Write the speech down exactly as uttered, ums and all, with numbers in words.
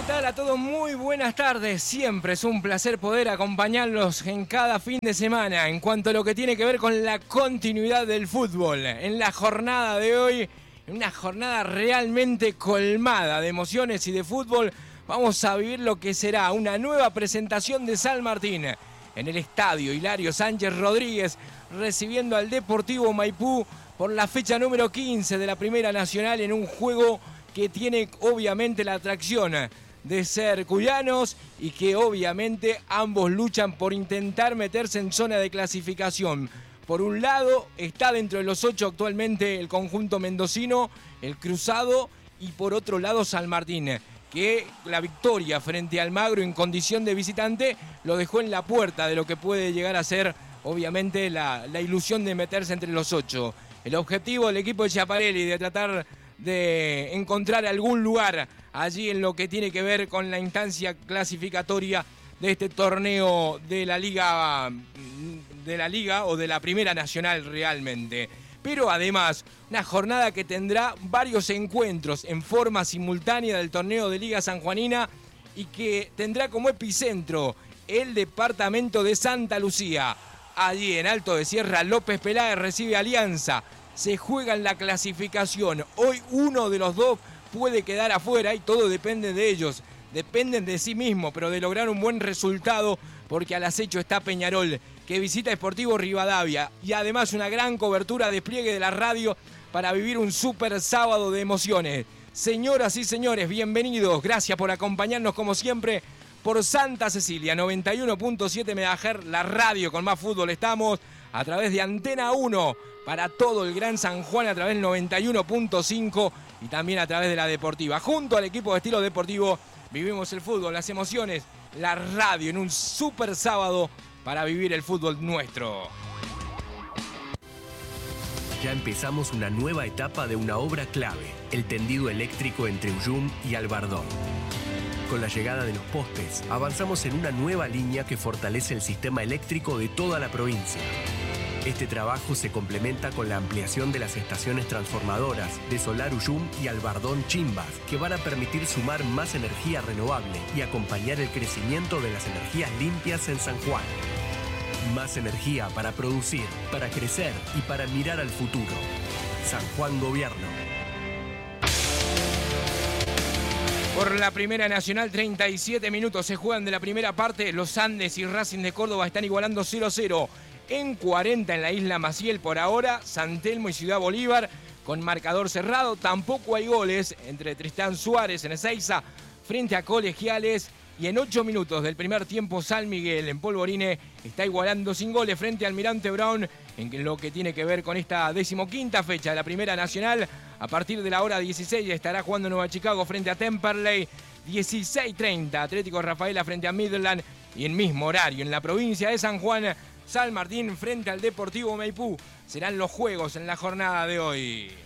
tal a todos? Muy buenas tardes. Siempre es un placer poder acompañarlos en cada fin de semana en cuanto a lo que tiene que ver con la continuidad del fútbol. En la jornada de hoy, una jornada realmente colmada de emociones y de fútbol, vamos a vivir lo que será una nueva presentación de San Martín en el estadio Hilario Sánchez Rodríguez, recibiendo al Deportivo Maipú por la fecha número quince de la Primera Nacional en un juego que tiene obviamente la atracción de ser cuyanos y que obviamente ambos luchan por intentar meterse en zona de clasificación. Por un lado está dentro de los ocho actualmente el conjunto mendocino, el Cruzado, y por otro lado San Martín, que la victoria frente al Magro en condición de visitante lo dejó en la puerta de lo que puede llegar a ser obviamente la, la ilusión de meterse entre los ocho. El objetivo del equipo de Chiaparelli de tratar de encontrar algún lugar allí en lo que tiene que ver con la instancia clasificatoria de este torneo de la Liga, de la Liga o de la Primera Nacional realmente. Pero además, una jornada que tendrá varios encuentros en forma simultánea del torneo de Liga Sanjuanina y que tendrá como epicentro el departamento de Santa Lucía. Allí en Alto de Sierra, López Peláez recibe Alianza. Se juega en la clasificación. Hoy uno de los dos puede quedar afuera y todo depende de ellos. Dependen de sí mismos, pero de lograr un buen resultado, porque al acecho está Peñarol, que visita Sportivo Rivadavia. Y además una gran cobertura, despliegue de la radio para vivir un súper sábado de emociones. Señoras y señores, bienvenidos. Gracias por acompañarnos como siempre por Santa Cecilia, noventa y uno punto siete megahertz, la radio con más fútbol. Estamos a través de Antena uno para todo el Gran San Juan, a través del noventa y uno punto cinco y también a través de la Deportiva. Junto al equipo de Estilo Deportivo vivimos el fútbol, las emociones, la radio en un súper sábado para vivir el fútbol nuestro. Ya empezamos una nueva etapa de una obra clave, el tendido eléctrico entre Ullum y Albardón. Con la llegada de los postes, avanzamos en una nueva línea que fortalece el sistema eléctrico de toda la provincia. Este trabajo se complementa con la ampliación de las estaciones transformadoras de Solar Ullum y Albardón Chimbas, que van a permitir sumar más energía renovable y acompañar el crecimiento de las energías limpias en San Juan. Más energía para producir, para crecer y para mirar al futuro. San Juan Gobierno. Por la Primera Nacional, treinta y siete minutos se juegan de la primera parte. Los Andes y Racing de Córdoba están igualando cero a cero. En cuarenta en la Isla Maciel por ahora, San Telmo y Ciudad Bolívar con marcador cerrado. Tampoco hay goles entre Tristán Suárez en Ezeiza frente a Colegiales. Y en ocho minutos del primer tiempo, San Miguel en Polvorine está igualando sin goles frente a Almirante Brown en lo que tiene que ver con esta decimoquinta fecha de la Primera Nacional. A partir de la hora dieciséis estará jugando Nueva Chicago frente a Temperley. dieciséis treinta, Atlético Rafaela frente a Midland. Y en mismo horario, en la provincia de San Juan, San Martín frente al Deportivo Maipú. Serán los juegos en la jornada de hoy.